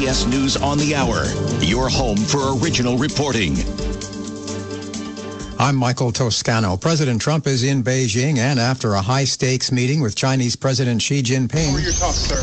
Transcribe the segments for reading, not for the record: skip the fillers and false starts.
CBS News on the Hour, your home for original reporting. I'm Michael Toscano. President Trump is in Beijing, and after a high-stakes meeting with Chinese President Xi Jinping... Over your talk, sir.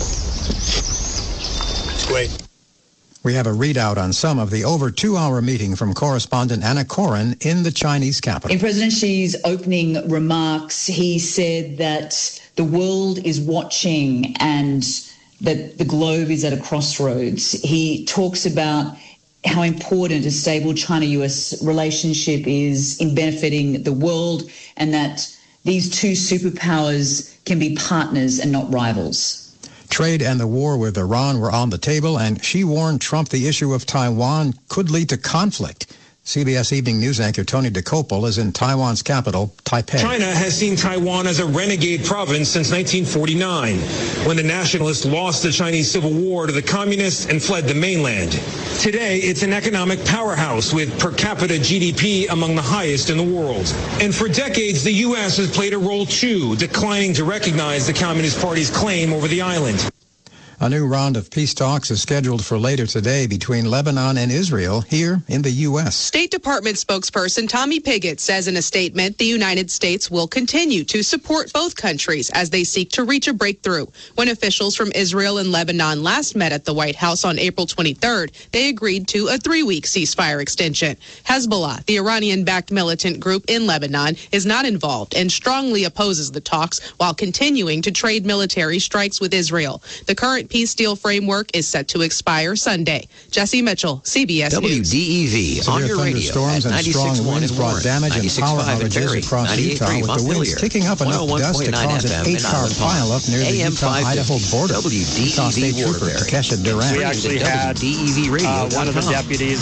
Wait. We have a readout on some of the over 2-hour meeting from correspondent Anna Coren in the Chinese capital. In President Xi's opening remarks, he said that the world is watching and that the globe is at a crossroads. He talks about how important a stable China-US relationship is in benefiting the world, and that these two superpowers can be partners and not rivals. Trade and the war with Iran were on the table, and she warned Trump the issue of Taiwan could lead to conflict. CBS Evening News anchor Tony DeCopel is in Taiwan's capital, Taipei. China has seen Taiwan as a renegade province since 1949, when the nationalists lost the Chinese Civil War to the communists and fled the mainland. Today, it's an economic powerhouse with per capita GDP among the highest in the world. And for decades, the U.S. has played a role too, declining to recognize the Communist Party's claim over the island. A new round of peace talks is scheduled for later today between Lebanon and Israel here in the U.S. State Department spokesperson Tommy Pigott says in a statement the United States will continue to support both countries as they seek to reach a breakthrough. When officials from Israel and Lebanon last met at the White House on April 23rd, they agreed to a 3-week ceasefire extension. Hezbollah, the Iranian-backed militant group in Lebanon, is not involved and strongly opposes the talks while continuing to trade military strikes with Israel. The current peace deal framework is set to expire Sunday. Jesse Mitchell, CBS News. WDEV on your radio thunderstorms and strong winds brought damage and power outages across Utah, with the winds kicking up enough dust to cause an 8-car pileup near the Utah-Idaho border. Utah State Trooper Takesha Durant. We actually had one of the deputies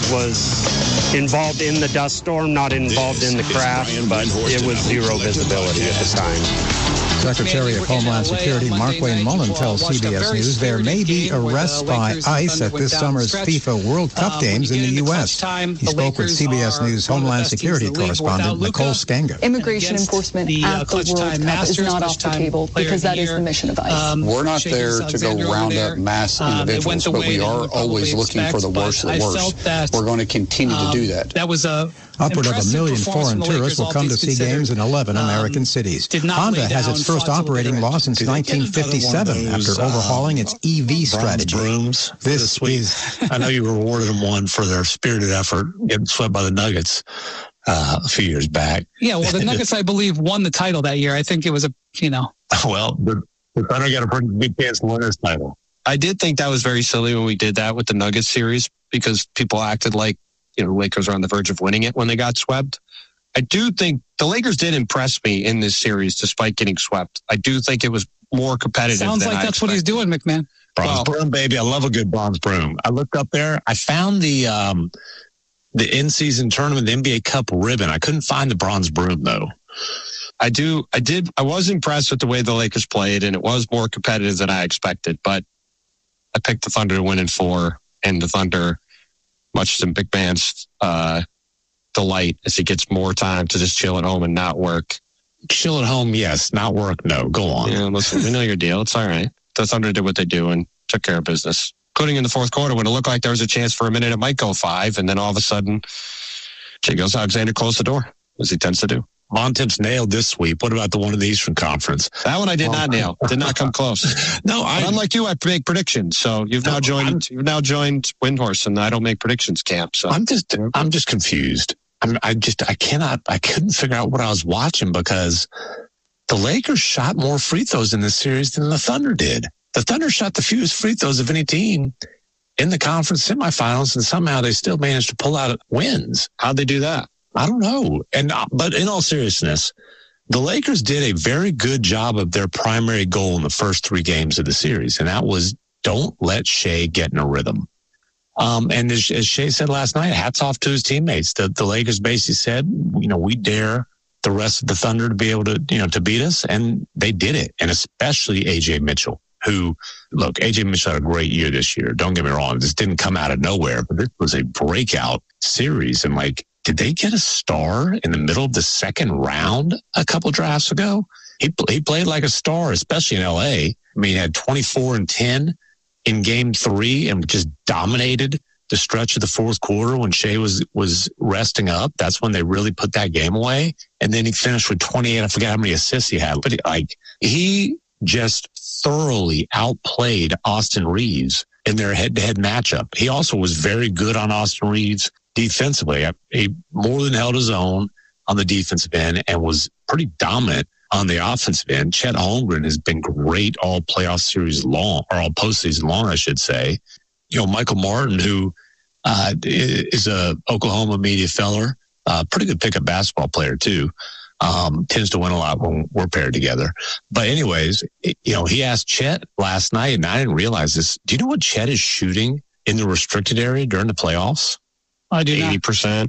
was involved in the dust storm, not involved in the crash, but it was zero visibility at the time. Secretary of Homeland Security Mark Wayne Mullen tells CBS News there may be arrests by ICE at this summer's FIFA World Cup games in the U.S. He spoke with CBS News Homeland Security correspondent Nicole Skanga. Immigration enforcement at the World Cup is not off the table because that is the mission of ICE. We're not there to go round up mass individuals, but we are always looking for the worst of the worst. We're going to continue to do that. That was Upward of 1 million foreign tourists will come to see games in 11 American cities. Honda has its first operating loss since 1957 after overhauling its EV strategy. This is, I know you rewarded them one for their spirited effort getting swept by the Nuggets a few years back. Yeah, well, the Nuggets, I believe, won the title that year. I think it was Well, the Thunder got a pretty big chance to win this title. I did think that was very silly when we did that with the Nuggets series because people acted like, the Lakers are on the verge of winning it when they got swept. I do think the Lakers did impress me in this series despite getting swept. I do think it was more competitive than I expected. Sounds like that's what he's doing, McMahon. Bronze broom, baby. I love a good bronze broom. I looked up there. I found the in-season tournament, the NBA Cup ribbon. I couldn't find the bronze broom, though. I was impressed with the way the Lakers played, and it was more competitive than I expected, but I picked the Thunder to win in 4, and the Thunder, much to McMahon's delight, as he gets more time to just chill at home and not work. Chill at home, yes. Not work, no. Go on. Yeah, listen, we know your deal. It's all right. The Thunder did what they do and took care of business. Including in the fourth quarter when it looked like there was a chance for a minute it might go 5, and then all of a sudden, Shai Gilgeous-Alexander closed the door, as he tends to do. Bontemps nailed this sweep. What about the one in the Eastern Conference? That one I did not nail. Did not come close. No, unlike you, I make predictions. So you've now joined Windhorse, and I don't make predictions camp. So I'm just confused. I couldn't figure out what I was watching because the Lakers shot more free throws in this series than the Thunder did. The Thunder shot the fewest free throws of any team in the conference semifinals, and somehow they still managed to pull out wins. How'd they do that? I don't know. But in all seriousness, the Lakers did a very good job of their primary goal in the first 3 games of the series, and that was don't let Shai get in a rhythm. And as Shai said last night, hats off to his teammates. The Lakers basically said, we dare the rest of the Thunder to be able to, to beat us, and they did it, and especially A.J. Mitchell. A.J. Mitchell had a great year this year. Don't get me wrong. This didn't come out of nowhere, but this was a breakout series. And did they get a star in the middle of the second round a couple drafts ago? He played like a star, especially in L.A. I mean, he had 24 and 10 in game 3 and just dominated the stretch of the fourth quarter when Shea was resting up. That's when they really put that game away. And then he finished with 28. I forget how many assists he had, but he just thoroughly outplayed Austin Reeves in their head-to-head matchup. He also was very good on Austin Reeves defensively. He more than held his own on the defensive end and was pretty dominant on the offensive end. Chet Holmgren has been great all playoff series long, or all postseason long, I should say. Michael Martin, who is a Oklahoma media feller, pretty good pickup basketball player too. Tends to win a lot when we're paired together. But anyways, he asked Chet last night, and I didn't realize this. Do you know what Chet is shooting in the restricted area during the playoffs? I do 80%.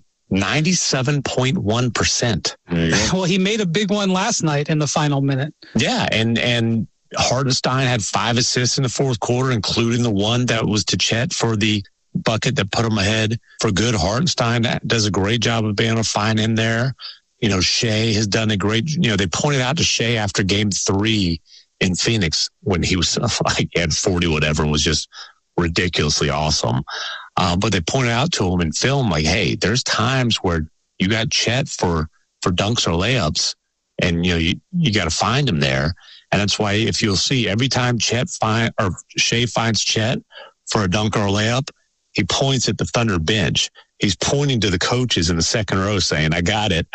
97.1%. Well, he made a big one last night in the final minute. Yeah, and Hartenstein had 5 assists in the fourth quarter, including the one that was to Chet for the bucket that put him ahead for good. Hartenstein does a great job of being able to find him there. Shea has done a great, they pointed out to Shea after game 3 in Phoenix when he was had 40 whatever and was just ridiculously awesome. But they pointed out to him in film, hey, there's times where you got Chet for dunks or layups, and you got to find him there. And that's why if you'll see every time Shea finds Chet for a dunk or a layup, he points at the Thunder bench. He's pointing to the coaches in the second row saying, I got it.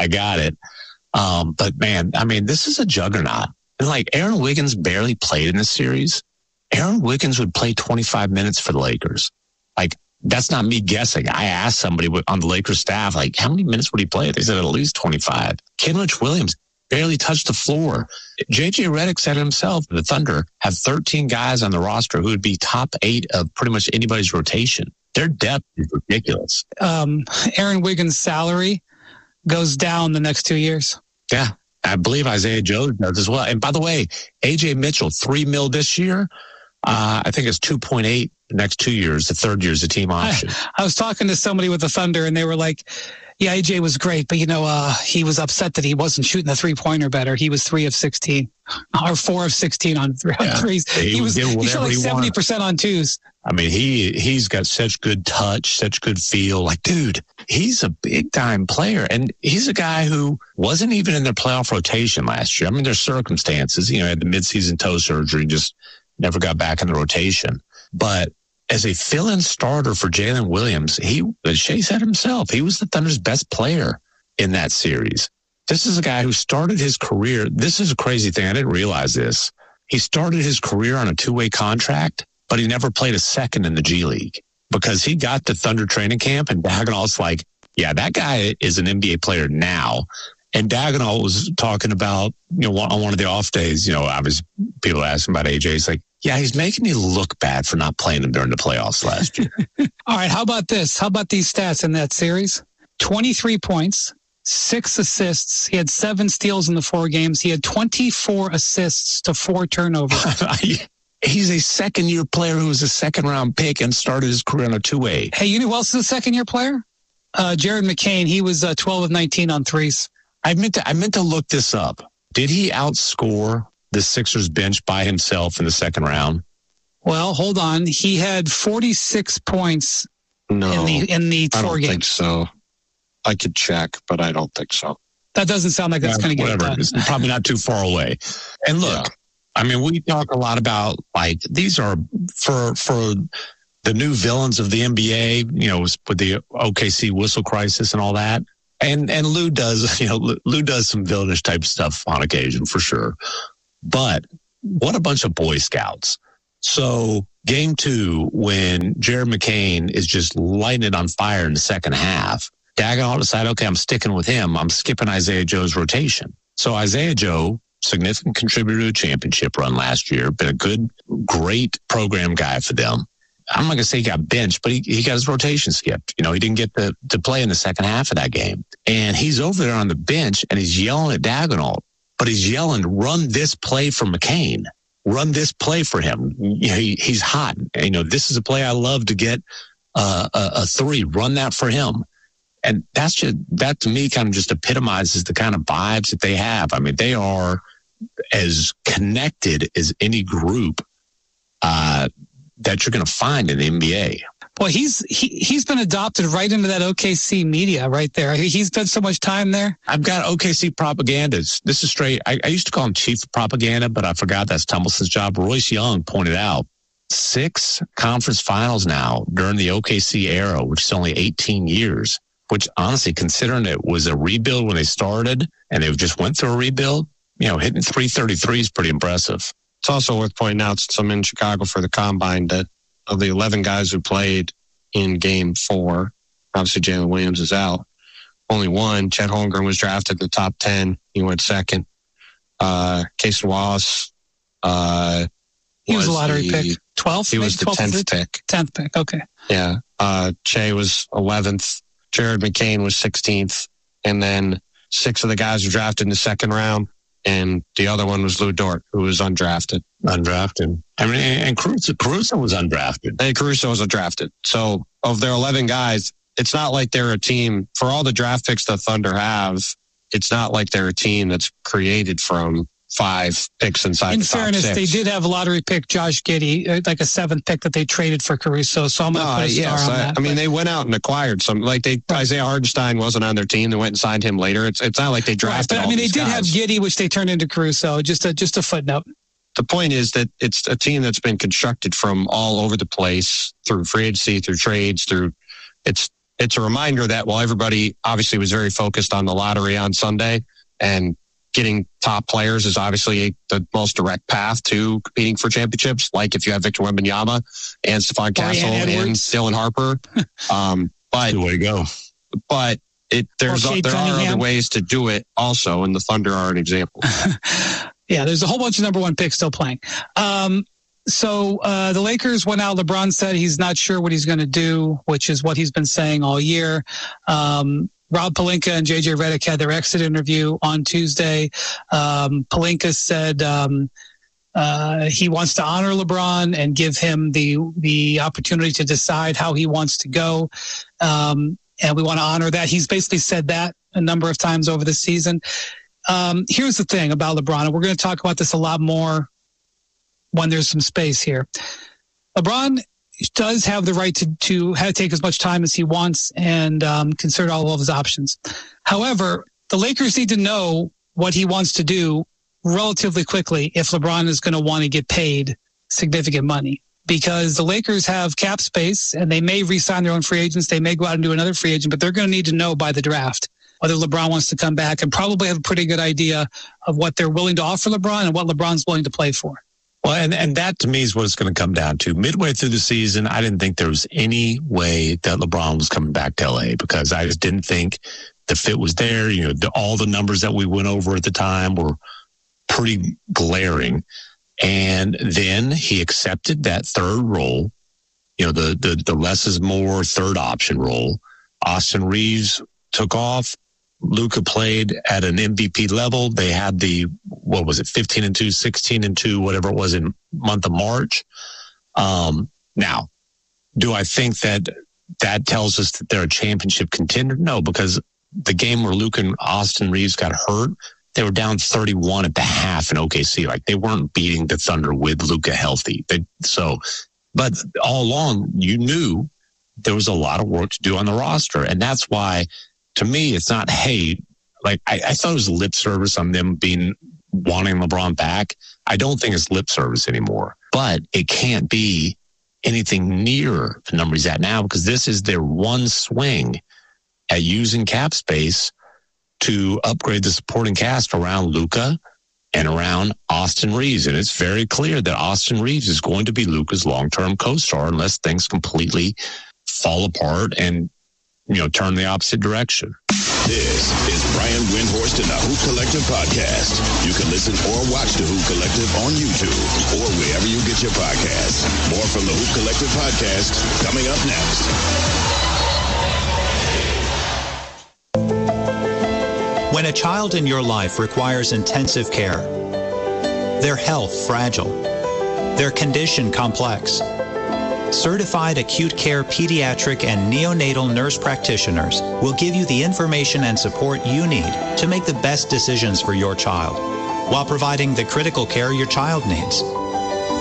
But man, this is a juggernaut. And Aaron Wiggins barely played in this series. Aaron Wiggins would play 25 minutes for the Lakers. That's not me guessing. I asked somebody on the Lakers staff, how many minutes would he play? They said at least 25. Kenrich Williams barely touched the floor. J.J. Redick said himself, the Thunder have 13 guys on the roster who would be top 8 of pretty much anybody's rotation. Their depth is ridiculous. Aaron Wiggins' salary goes down the next 2 years. Yeah, I believe Isaiah Joe does as well. And by the way, A.J. Mitchell, $3 million this year. I think it's 2.8 the next 2 years. The third year is a team option. I was talking to somebody with the Thunder, and they were like, yeah, AJ was great, but he was upset that he wasn't shooting the 3-pointer better. He was 3 of 16 or 4 of 16 on threes. He shot 70% on twos. He's got such good touch, such good feel. Dude, he's a big time player. And he's a guy who wasn't even in their playoff rotation last year. There's circumstances, he had the midseason toe surgery, just never got back in the rotation. But as a fill-in starter for Jalen Williams, Shea said himself, he was the Thunder's best player in that series. This is a guy who started his career. This is a crazy thing. I didn't realize this. He started his career on a 2-way contract, but he never played a second in the G League because he got to Thunder training camp, and Daigneault's like, yeah, that guy is an NBA player now. And Daigneault was talking about, on one of the off days, obviously people asking about AJ. He's like, yeah, he's making me look bad for not playing him during the playoffs last year. All right, how about this? How about these stats in that series? 23 points, 6 assists. He had 7 steals in the 4 games. He had 24 assists to 4 turnovers. He's a second-year player who was a second-round pick and started his career on a 2-way. Hey, you know who else is a second-year player? Jared McCain. He was 12 of 19 on threes. I meant to look this up. Did he outscore the Sixers bench by himself in the second round? Well, hold on. He had 46 points in the 4 games. I don't think so. I could check, but I don't think so. That doesn't sound like that's going to get it done. It's probably not too far away. And look, we talk a lot about these are for the new villains of the NBA, with the OKC whistle crisis and all that. And Lou does, Lou does some villainish type stuff on occasion for sure. But what a bunch of Boy Scouts. So game 2, when Jared McCain is just lighting it on fire in the second half, Daigneault decided, okay, I'm sticking with him. I'm skipping Isaiah Joe's rotation. So Isaiah Joe, significant contributor to a championship run last year, been a great program guy for them. I'm not going to say he got benched, but he got his rotation skipped. He didn't get to play in the second half of that game. And he's over there on the bench, and he's yelling at Daigneault. But he's yelling, run this play for McCain. Run this play for him. He's hot. This is a play I love to get a 3. Run that for him. And that to me kind of just epitomizes the kind of vibes that they have. They are as connected as any group that you're going to find in the NBA. Well, he's been adopted right into that OKC media right there. He's spent so much time there. I've got OKC propagandas. This is straight. I used to call him chief of propaganda, but I forgot that's Tumbleson's job. Royce Young pointed out 6 conference finals now during the OKC era, which is only 18 years, which honestly, considering it was a rebuild when they started and they just went through a rebuild, hitting 333 is pretty impressive. It's also worth pointing out, since I'm in Chicago for the Combine, that of the 11 guys who played in Game 4, obviously Jalen Williams is out. Only one, Chet Holmgren, was drafted in the top 10. He went second. Cason Wallace he was a lottery pick. 12th? He was the 10th pick. 10th pick, okay. Yeah. Shea was 11th. Jared McCain was 16th. And then 6 of the guys were drafted in the second round. And the other one was Lou Dort, who was undrafted. I mean, and Caruso was undrafted. And Caruso was undrafted. So of their 11 guys, it's not like they're a team, for all the draft picks the Thunder have, it's not like they're a team that's created from 5 picks inside the top 6. In fairness, they did have a lottery pick, Josh Giddey, like a 7th pick that they traded for Caruso. So I'm going to put a star on that. I mean, they went out and acquired some. Isaiah Hartenstein wasn't on their team. They went and signed him later. It's not like they drafted. Right, but they did have Giddey, which they turned into Caruso. Just a footnote. The point is that it's a team that's been constructed from all over the place through free agency, through trades, it's a reminder that while everybody obviously was very focused on the lottery on Sunday, and getting top players is obviously the most direct path to competing for championships. Like if you have Victor Wembanyama and Stephon Castle and Dylan Harper. But the way to go. But there are other ways to do it also, and the Thunder are an example. Yeah, there's a whole bunch of number 1 picks still playing. So the Lakers went out. LeBron said he's not sure what he's going to do, which is what he's been saying all year. Rob Pelinka and JJ Redick had their exit interview on Tuesday. Pelinka said he wants to honor LeBron and give him the opportunity to decide how he wants to go. And we want to honor that. He's basically said that a number of times over the season. Here's the thing about LeBron, and we're going to talk about this a lot more when there's some space here. LeBron does have the right to take as much time as he wants and consider all of his options. However, the Lakers need to know what he wants to do relatively quickly if LeBron is going to want to get paid significant money, because the Lakers have cap space and they may re-sign their own free agents. They may go out and do another free agent, but they're going to need to know by the draft whether LeBron wants to come back, and probably have a pretty good idea of what they're willing to offer LeBron and what LeBron's willing to play for. Well, and that to me is what it's going to come down to. Midway through the season, I didn't think there was any way that LeBron was coming back to LA, because I just didn't think the fit was there. All the numbers that we went over at the time were pretty glaring. And then he accepted that third role, the less is more third option role. Austin Reeves took off. Luka played at an MVP level. They had 15-2, 16-2, whatever it was in month of March. Now, do I think that tells us that they're a championship contender? No, because the game where Luka and Austin Reeves got hurt, they were down 31 at the half in OKC. Like, they weren't beating the Thunder with Luka healthy. But all along, you knew there was a lot of work to do on the roster. And that's why, to me, it's not, hey, like I thought it was lip service on them wanting LeBron back. I don't think it's lip service anymore, but it can't be anything near the number he's at now, because this is their one swing at using cap space to upgrade the supporting cast around Luka and around Austin Reeves. And it's very clear that Austin Reeves is going to be Luka's long-term co-star unless things completely fall apart and turn the opposite direction. This is Brian Windhorst and the Hoop Collective podcast. You can listen or watch the Hoop Collective on YouTube or wherever you get your podcasts. More from the Hoop Collective podcast coming up next. When a child in your life requires intensive care, their health fragile, their condition complex, certified acute care pediatric and neonatal nurse practitioners will give you the information and support you need to make the best decisions for your child while providing the critical care your child needs.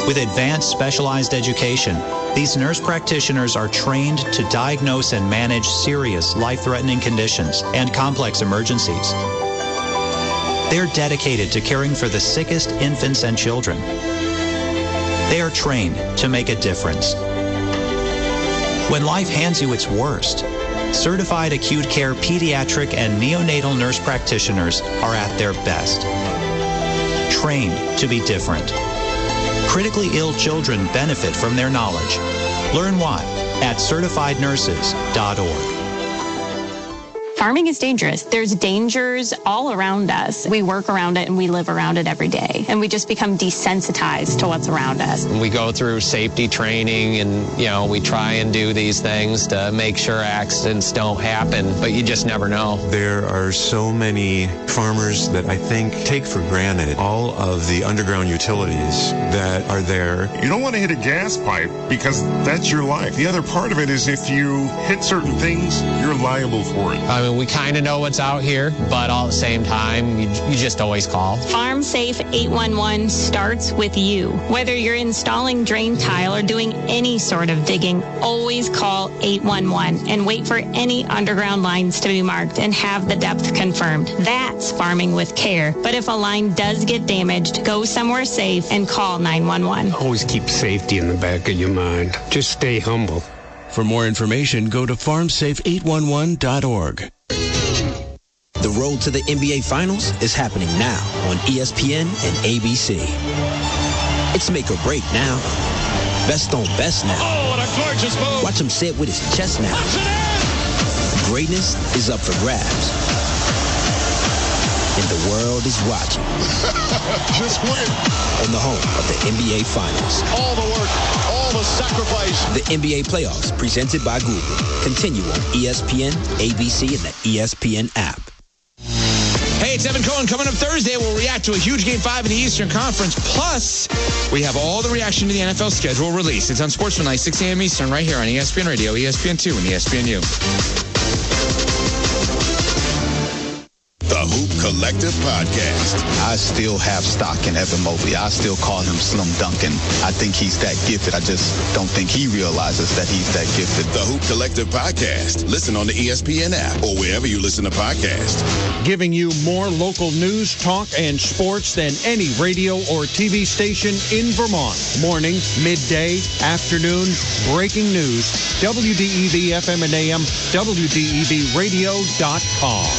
With advanced specialized education, these nurse practitioners are trained to diagnose and manage serious life-threatening conditions and complex emergencies. They're dedicated to caring for the sickest infants and children. They are trained to make a difference. When life hands you its worst, certified acute care pediatric and neonatal nurse practitioners are at their best. Trained to be different. Critically ill children benefit from their knowledge. Learn why at certifiednurses.org. Farming is dangerous. There's dangers all around us. We work around it and we live around it every day. And we just become desensitized to what's around us. We go through safety training and, we try and do these things to make sure accidents don't happen, but you just never know. There are so many farmers that I think take for granted all of the underground utilities that are there. You don't want to hit a gas pipe because that's your life. The other part of it is if you hit certain things, you're liable for it. I mean, we kind of know what's out here, but all at the same time, you just always call. Farm Safe 811 starts with you. Whether you're installing drain tile or doing any sort of digging, always call 811 and wait for any underground lines to be marked and have the depth confirmed. That's farming with care. But if a line does get damaged, go somewhere safe and call 911. Always keep safety in the back of your mind. Just stay humble. For more information, go to farmsafe811.org. The road to the NBA Finals is happening now on ESPN and ABC. It's make or break now. Best on best now. Oh, what a gorgeous move. Watch him say it with his chest now. Greatness is up for grabs. And the world is watching. Just win. On the home of the NBA Finals. All the work, all the sacrifice. The NBA playoffs presented by Google. Continue on ESPN, ABC, and the ESPN app. Hey, it's Evan Cohen. Coming up Thursday, we'll react to a huge Game 5 in the Eastern Conference. Plus, we have all the reaction to the NFL schedule release. It's on Sportsmanlike, 6 a.m. Eastern, right here on ESPN Radio, ESPN2, and ESPNU. The Hoop Collective Podcast. I still have stock in Evan Mobley. I still call him Slim Duncan. I think he's that gifted. I just don't think he realizes that he's that gifted. The Hoop Collective Podcast. Listen on the ESPN app or wherever you listen to podcasts. Giving you more local news, talk, and sports than any radio or TV station in Vermont. Morning, midday, afternoon, breaking news. WDEV FM and AM, WDEVradio.com.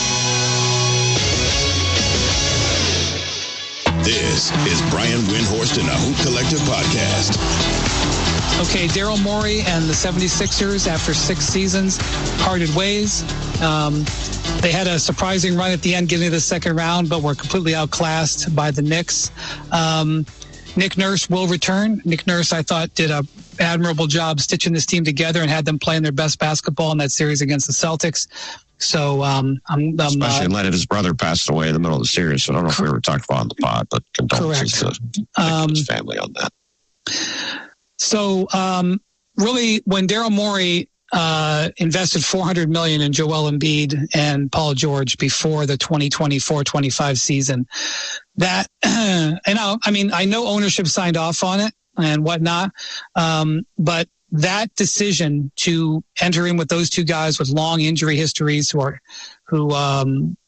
This is Brian Windhorst in the Hoop Collective Podcast. Okay, Daryl Morey and the 76ers, after 6 seasons, parted ways. They had a surprising run at the end, getting to the second round, but were completely outclassed by the Knicks. Nick Nurse will return. Nick Nurse, I thought, did an admirable job stitching this team together and had them playing their best basketball in that series against the Celtics. So especially in light of his brother passed away in the middle of the series. So I don't know if we ever talked about on the pod, but condolences to his family on that. So really, when Daryl Morey invested $400 million in Joel Embiid and Paul George before the 2024-25 season, that I know ownership signed off on it and whatnot, but that decision to enter in with those two guys with long injury histories who are up.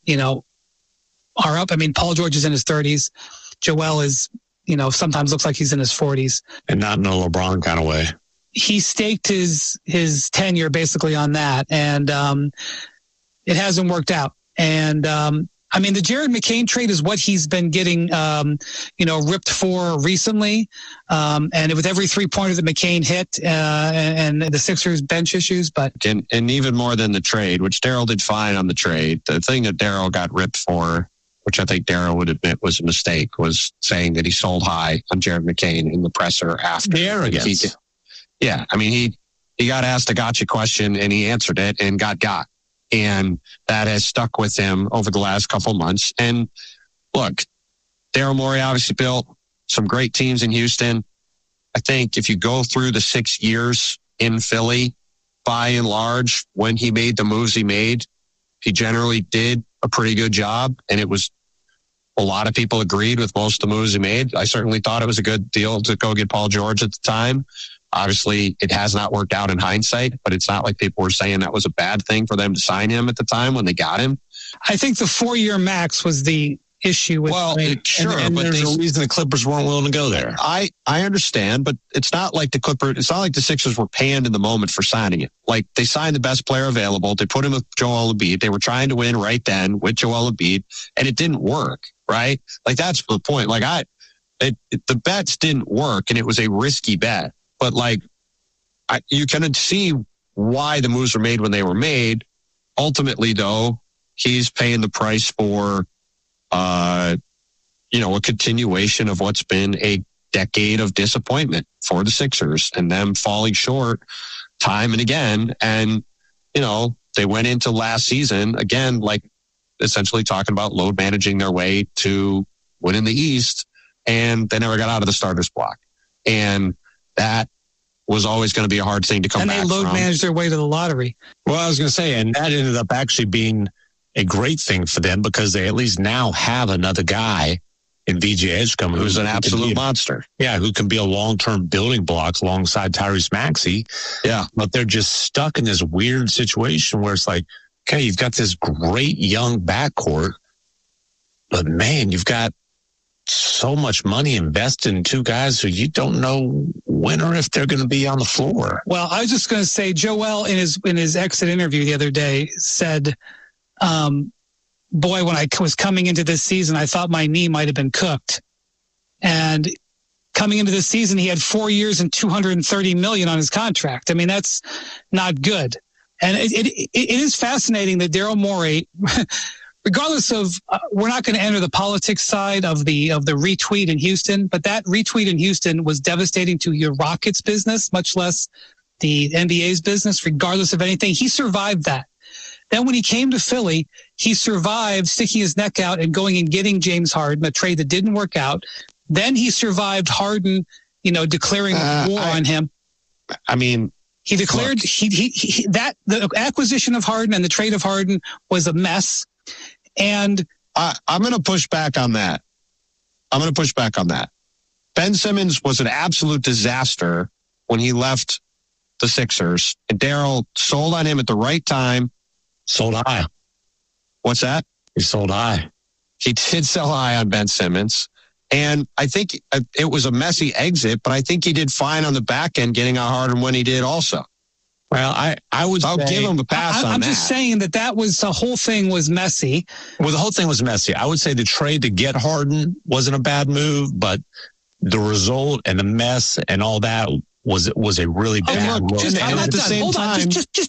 I mean, Paul George is in his 30s. Joel is, sometimes looks like he's in his 40s. And not in a LeBron kind of way. He staked his tenure basically on that, and it hasn't worked out. And the Jared McCain trade is what he's been getting, ripped for recently. And with every 3-pointer that McCain hit, and the Sixers bench issues, but and even more than the trade, which Daryl did fine on the trade. The thing that Daryl got ripped for, which I think Daryl would admit was a mistake, was saying that he sold high on Jared McCain in the presser after the arrogance. Yeah, I mean, he got asked a gotcha question and he answered it and got. And that has stuck with him over the last couple of months. And look, Daryl Morey obviously built some great teams in Houston. I think if you go through the 6 years in Philly, by and large, when he made the moves he made, he generally did a pretty good job. And it was A lot of people agreed with most of the moves he made. I certainly thought it was a good deal to go get Paul George at the time. Obviously, it has not worked out in hindsight, but it's not like people were saying that was a bad thing for them to sign him at the time when they got him. I think the 4-year max was the issue with sure, and but there's a reason the Clippers weren't willing to go there. I understand, but it's not like it's not like the Sixers were panned in the moment for signing it. Like, they signed the best player available. They put him with Joel Embiid. They were trying to win right then with Joel Embiid, and it didn't work, right? Like, that's the point. Like, the bets didn't work, and it was a risky bet. But like, you can see why the moves were made when they were made. Ultimately, though, he's paying the price for a continuation of what's been a decade of disappointment for the Sixers and them falling short time and again. And, they went into last season, again, like essentially talking about load managing their way to winning the East, and they never got out of the starter's block. And that was always going to be a hard thing to come back from. And they load managed their way to the lottery. Well, I was going to say, and that ended up actually being a great thing for them because they at least now have another guy in VJ Edgecombe who's an absolute monster. Yeah, who can be a long-term building block alongside Tyrese Maxey. Yeah. But they're just stuck in this weird situation where it's like, okay, you've got this great young backcourt, but man, you've got so much money invested in two guys who you don't know when or if they're going to be on the floor. Well, I was just going to say, Joel in his exit interview the other day said, boy, when I was coming into this season, I thought my knee might have been cooked. And coming into this season, he had 4 years and $230 million on his contract. I mean, that's not good. And it is fascinating that Daryl Morey, regardless of, we're not going to enter the politics side of the retweet in Houston, but that retweet in Houston was devastating to your Rockets business, much less the NBA's business, regardless of anything. He survived that. Then when he came to Philly, he survived sticking his neck out and going and getting James Harden, a trade that didn't work out. Then he survived Harden, declaring war on him. I mean, he declared the acquisition of Harden and the trade of Harden was a mess. And I'm going to push back on that. Ben Simmons was an absolute disaster when he left the Sixers, and Daryl sold on him at the right time. Sold high. What's that? He sold high. He did sell high on Ben Simmons. And I think it was a messy exit, but I think he did fine on the back end getting out Harden when he did also. Well, I'll give him a pass on that. I'm just saying that was the whole thing was messy. Well, the whole thing was messy. I would say the trade to get Harden wasn't a bad move, but the result and the mess and all that was a really bad move. And at the same time,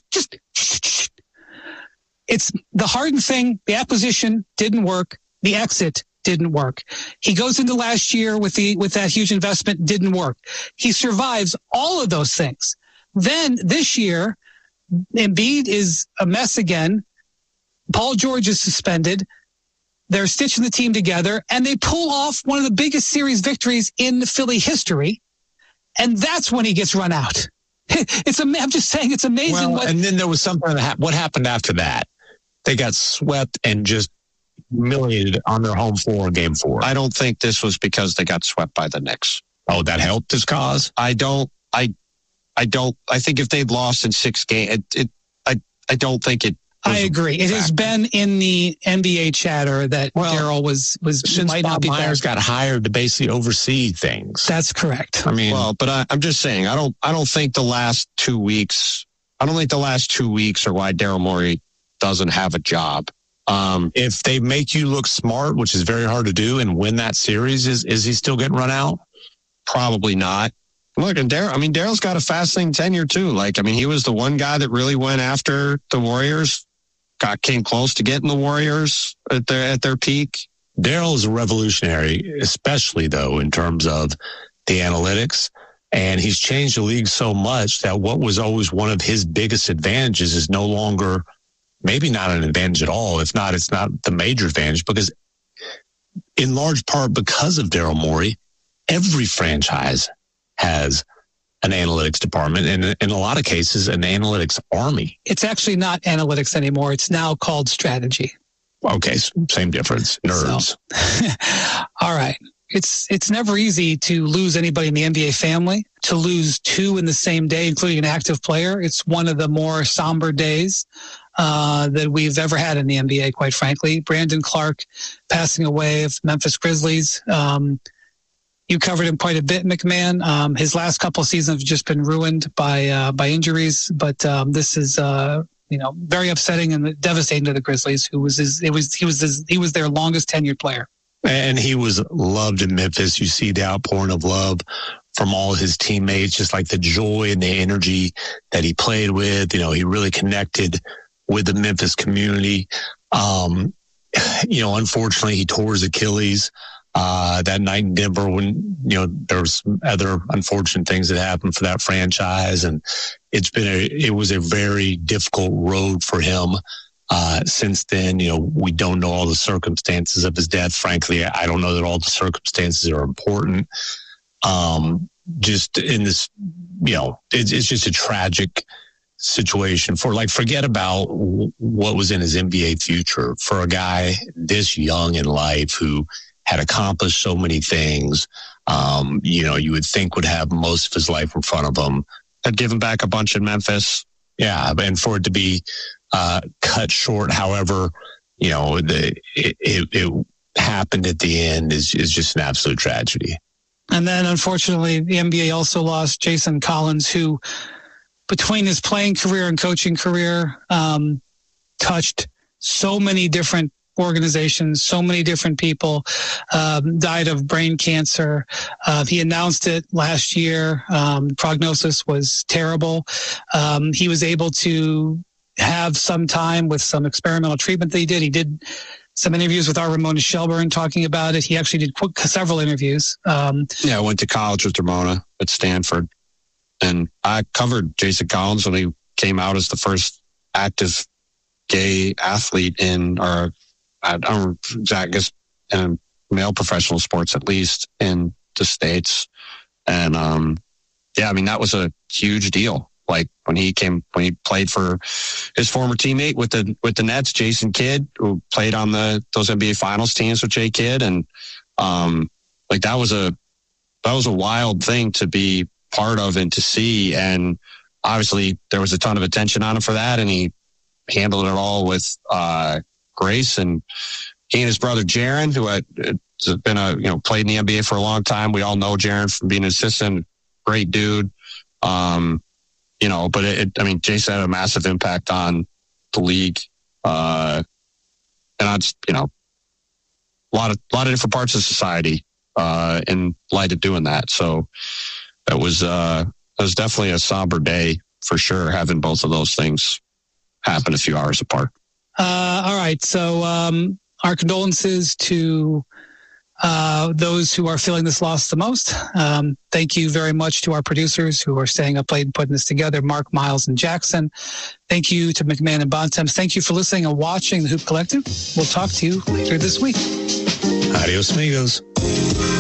it's the Harden thing. The acquisition didn't work. The exit didn't work. He goes into last year with that huge investment, didn't work. He survives all of those things. Then this year, Embiid is a mess again. Paul George is suspended. They're stitching the team together, and they pull off one of the biggest series victories in Philly history. And that's when he gets run out. I'm just saying, it's amazing. Well, and then there was something what happened after that. They got swept and just humiliated on their home floor in Game 4. I don't think this was because they got swept by the Knicks. Oh, that helped his cause? I think if they'd lost in 6 games, I don't think it. I agree. It has been in the NBA chatter that Daryl was since might Bob not be Myers back. got hired to basically oversee things. That's correct. I mean, but I'm just saying, I don't think the last 2 weeks. I don't think the last 2 weeks are why Daryl Morey doesn't have a job. If they make you look smart, which is very hard to do, and win that series, is he still getting run out? Probably not. Look, and Daryl's got a fascinating tenure too. He was the one guy that really went after the Warriors, came close to getting the Warriors at their peak. Daryl is a revolutionary, especially though in terms of the analytics, and he's changed the league so much that what was always one of his biggest advantages is no longer, maybe not an advantage at all. If not, it's not the major advantage, because in large part because of Daryl Morey, every franchise has an analytics department, and in a lot of cases, an analytics army. It's actually not analytics anymore. It's now called strategy. Okay, same difference. Nerds. So, all right. It's never easy to lose anybody in the NBA family. To lose two in the same day, including an active player, it's one of the more somber days that we've ever had in the NBA, quite frankly. Brandon Clarke passing away of Memphis Grizzlies. You covered him quite a bit, McMahon. His last couple of seasons have just been ruined by injuries, but this is very upsetting and devastating to the Grizzlies, he was their longest tenured player. And he was loved in Memphis. You see the outpouring of love from all his teammates, just like the joy and the energy that he played with. He really connected with the Memphis community. Unfortunately, he tore his Achilles that night in Denver when, there was other unfortunate things that happened for that franchise. And it was a very difficult road for him. Since then, we don't know all the circumstances of his death. Frankly, I don't know that all the circumstances are important. Just in this, it's just a tragic situation forget about what was in his NBA future for a guy this young in life who had accomplished so many things, you would think would have most of his life in front of him. Had given back a bunch in Memphis. Yeah. And for it to be, cut short. However, it happened at the end is just an absolute tragedy. And then unfortunately, the NBA also lost Jason Collins, who between his playing career and coaching career, touched so many different organizations, so many different people, died of brain cancer. He announced it last year. Prognosis was terrible. He was able to have some time with some experimental treatment that he did. He did some interviews with our Ramona Shelburne talking about it. He actually did several interviews. I went to college with Ramona at Stanford, and I covered Jason Collins when he came out as the first active gay athlete in male professional sports, at least in the States. And that was a huge deal. Like when he played for his former teammate with the Nets, Jason Kidd, who played on those NBA Finals teams with Jay Kidd, and that was a wild thing to be part of and to see. And obviously there was a ton of attention on him for that, and he handled it all with grace. And he and his brother Jaren, who had been played in the NBA for a long time. We all know Jaren from being an assistant, great dude. But Jason had a massive impact on the league. And on, a lot of different parts of society, in light of doing that. So it was definitely a somber day for sure, having both of those things happen a few hours apart. All right. So, our condolences to those who are feeling this loss the most. Thank you very much to our producers who are staying up late and putting this together, Mark, Miles, and Jackson. Thank you to McMahon and Bontemps. Thank you for listening and watching The Hoop Collective. We'll talk to you later this week. Adios, amigos.